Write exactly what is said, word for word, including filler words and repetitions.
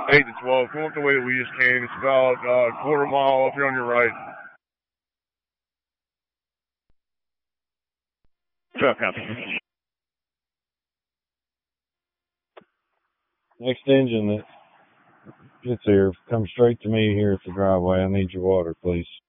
eight to twelve. Come up the way that we just came. It's about uh, a quarter mile up here on your right. Truck copy. Next engine that gets here, come straight to me here at the driveway. I need your water, please.